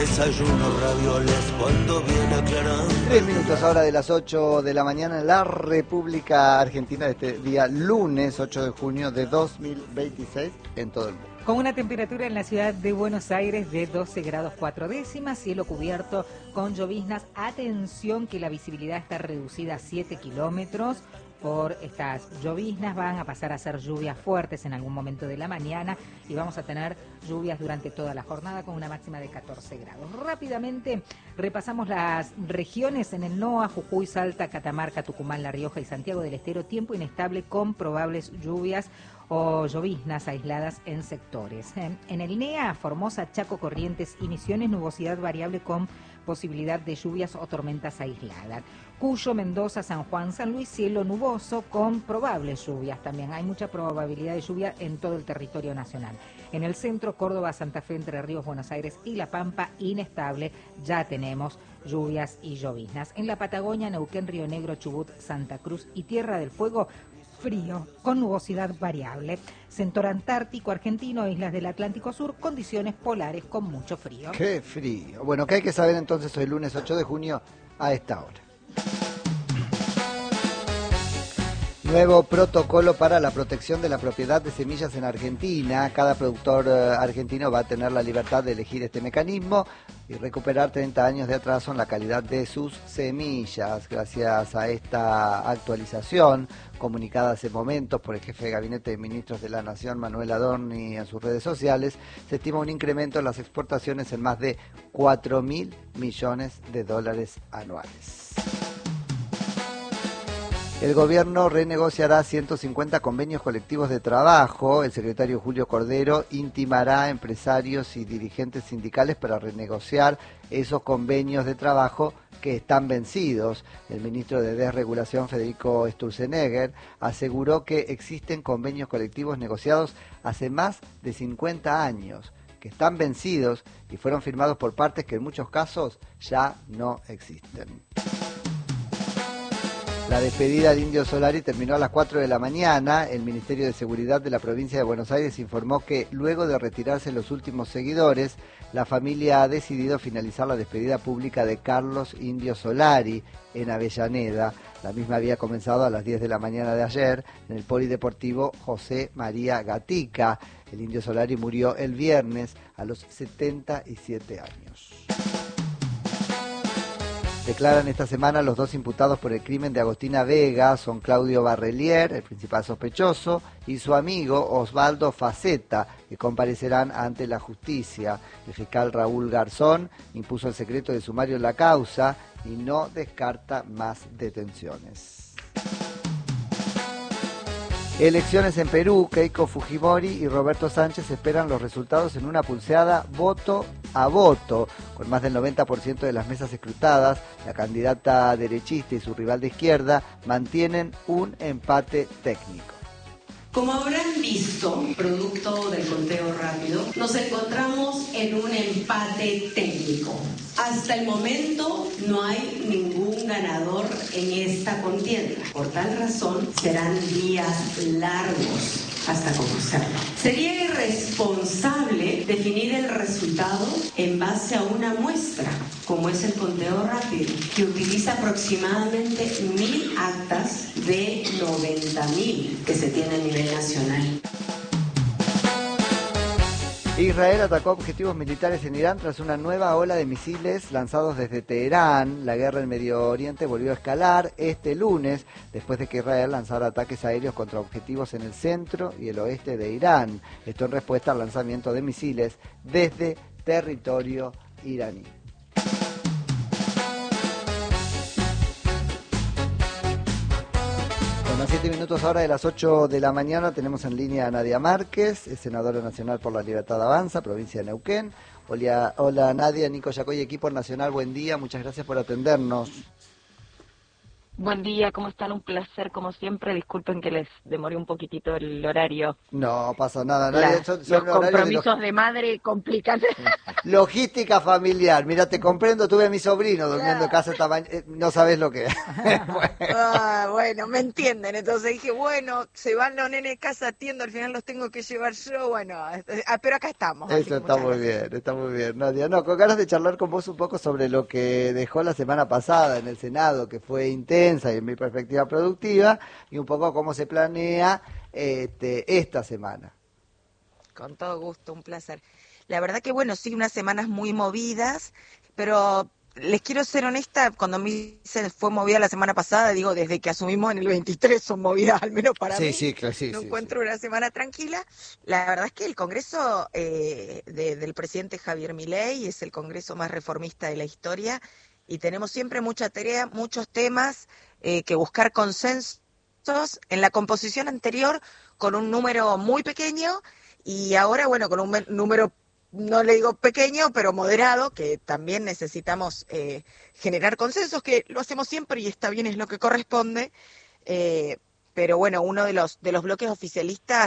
Desayuno ravioles cuando viene aclarando. 3 minutos ahora de las 8 de la mañana en la República Argentina de este día lunes 8 de junio de 2026 en todo el mundo. Con una temperatura en la ciudad de Buenos Aires de 12 grados 4 décimas, cielo cubierto con lloviznas. Atención que la visibilidad está reducida a 7 kilómetros. Por estas lloviznas van a pasar a ser lluvias fuertes en algún momento de la mañana y vamos a tener lluvias durante toda la jornada con una máxima de 14 grados. Rápidamente repasamos las regiones en el NOA: Jujuy, Salta, Catamarca, Tucumán, La Rioja y Santiago del Estero. Tiempo inestable con probables lluvias o lloviznas aisladas en sectores. En el NEA, Formosa, Chaco, Corrientes y Misiones, nubosidad variable con posibilidad de lluvias o tormentas aisladas. Cuyo, Mendoza, San Juan, San Luis, cielo nuboso con probables lluvias también. Hay mucha probabilidad de lluvia en todo el territorio nacional. En el centro, Córdoba, Santa Fe, Entre Ríos, Buenos Aires y La Pampa, inestable. Ya tenemos lluvias y lloviznas. En la Patagonia, Neuquén, Río Negro, Chubut, Santa Cruz y Tierra del Fuego, frío, con nubosidad variable. Sector Antártico Argentino, islas del Atlántico Sur, condiciones polares con mucho frío. ¡Qué frío! Bueno, ¿qué hay que saber entonces hoy lunes 8 de junio a esta hora? Nuevo protocolo para la protección de la propiedad de semillas en Argentina. Cada productor argentino va a tener la libertad de elegir este mecanismo y recuperar 30 años de atraso en la calidad de sus semillas. Gracias a esta actualización, comunicada hace momentos por el jefe de Gabinete de Ministros de la Nación, Manuel Adorni, en sus redes sociales, se estima un incremento en las exportaciones en más de 4.000 millones de dólares anuales. El gobierno renegociará 150 convenios colectivos de trabajo. El secretario Julio Cordero intimará a empresarios y dirigentes sindicales para renegociar esos convenios de trabajo que están vencidos. El ministro de Desregulación, Federico Sturzenegger, aseguró que existen convenios colectivos negociados hace más de 50 años, que están vencidos y fueron firmados por partes que en muchos casos ya no existen. La despedida de Indio Solari terminó a las 4 de la mañana. El Ministerio de Seguridad de la provincia de Buenos Aires informó que luego de retirarse los últimos seguidores, la familia ha decidido finalizar la despedida pública de Carlos Indio Solari en Avellaneda. La misma había comenzado a las 10 de la mañana de ayer en el Polideportivo José María Gatica. El Indio Solari murió el viernes a los 77 años. Declaran esta semana los dos imputados por el crimen de Agostina Vega. Son Claudio Barrelier, el principal sospechoso, y su amigo Osvaldo Faceta, que comparecerán ante la justicia. El fiscal Raúl Garzón impuso el secreto de sumario en la causa y no descarta más detenciones. Elecciones en Perú. Keiko Fujimori y Roberto Sánchez esperan los resultados en una pulseada voto a voto. Con más del 90% de las mesas escrutadas, la candidata derechista y su rival de izquierda mantienen un empate técnico. Como habrán visto, producto del conteo rápido, nos encontramos en un empate técnico. Hasta el momento no hay ningún ganador en esta contienda. Por tal razón, serán días largos hasta conocerlo. Sería irresponsable definir el resultado en base a una muestra, como es el conteo rápido, que utiliza aproximadamente 1.000 actas de 90.000 que se tiene a nivel nacional. Israel atacó objetivos militares en Irán tras una nueva ola de misiles lanzados desde Teherán. La guerra en Medio Oriente volvió a escalar este lunes después de que Israel lanzara ataques aéreos contra objetivos en el centro y el oeste de Irán. Esto en respuesta al lanzamiento de misiles desde territorio iraní. A 7 minutos ahora de las 8 de la mañana tenemos en línea a Nadia Márquez, es senadora nacional por la Libertad Avanza, provincia de Neuquén. Hola Nadia, Nico Yacoy, equipo nacional, buen día, muchas gracias por atendernos. Buen día, ¿cómo están? Un placer, como siempre. Disculpen que les demoré un poquitito el horario. No pasa nada, nadie, son Los horarios compromisos de madre complican. logística familiar. Mira, te comprendo, tuve a mi sobrino durmiendo en casa esta no sabes lo que es. Bueno, me entienden. Entonces dije, bueno, se van los nenes a casa, atiendo, al final los tengo que llevar yo. Bueno, pero acá estamos. Eso está muy bien, Nadia. No, con ganas de charlar con vos un poco sobre lo que dejó la semana pasada en el Senado, que fue intensa y en mi perspectiva productiva, y un poco cómo se planea esta semana. Con todo gusto, un placer. La verdad que bueno, sí, unas semanas muy movidas, pero les quiero ser honesta, cuando me se fue movida la semana pasada, digo, desde que asumimos en el 23 son movidas, al menos para mí. Sí, claro, sí. No encuentro una semana tranquila. La verdad es que el Congreso del presidente Javier Milei es el Congreso más reformista de la historia y tenemos siempre mucha tarea, muchos temas que buscar consensos. En la composición anterior con un número muy pequeño y ahora, bueno, con un número, no le digo pequeño, pero moderado, que también necesitamos generar consensos, que lo hacemos siempre y está bien, es lo que corresponde. Pero bueno, uno de los bloques oficialistas